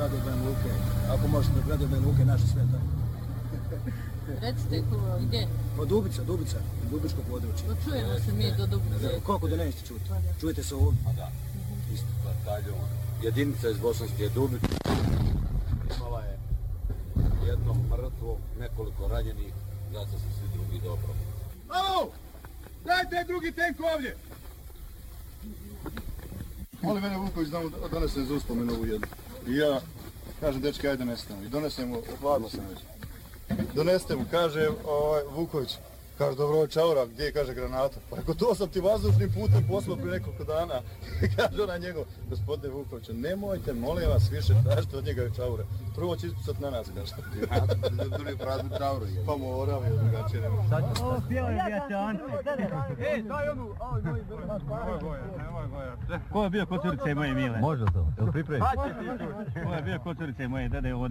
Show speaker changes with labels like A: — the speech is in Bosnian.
A: Gradobran Luke. Ako možete do Gradobran Luke, naše sve tamo.
B: Recite gdje?
A: Pa Dubica, Dubičko područje.
B: Čujemo se mi do Dubice.
A: Koliko da nećete čuti? Čujete se ovdje?
C: A da, isto bataljon. Jedinica iz Bosanske Dubice. Imala je jedno mrtvo, nekoliko ranjenih, zato su svi drugi dobro.
D: Alo! Dajte drugi tank ovdje! Molim mene Vuković da mu donesem za uspomenu ovu jednu. I ja kažem, dečki, ajde donesemo. I donesem mu, hladno sam već. Donesete mu, kaže Vuković, kaže, dobro, čaura, gdje je, kaže, granata? Pa ako to sam ti vazdušnim putem poslao prije nekoliko dana, kaže ona njegov, gospodine Vukoviću, nemojte, molim vas, više tražite od njega čaure. Prvo će ispucati na nas, kaže.
C: Drugi praznu čauru je.
D: Pa morao je, drugačije nema.
E: Ovo pjeva je Bjačance.
D: Daj onu, nemoj boja.
E: Ko je bio kocurice moje mile?
C: Može to, jel pripremi?
E: Ko je bio kocurice moje, dede ovo